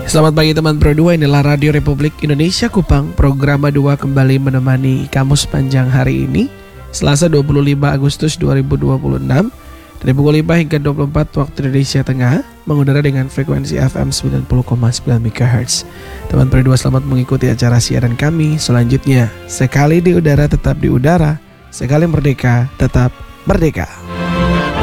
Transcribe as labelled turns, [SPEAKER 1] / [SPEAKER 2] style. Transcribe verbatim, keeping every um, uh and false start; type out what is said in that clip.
[SPEAKER 1] Selamat pagi teman Pro dua, inilah Radio Republik Indonesia Kupang. Program dua kembali menemani kamu sepanjang hari ini, Selasa dua puluh lima Agustus dua ribu dua puluh enam, dari pukul lima hingga dua puluh empat waktu Indonesia Tengah, mengudara dengan frekuensi F M sembilan puluh koma sembilan MHz. Teman Pro dua, selamat mengikuti acara siaran kami selanjutnya. Sekali di udara tetap di udara, sekali merdeka tetap merdeka.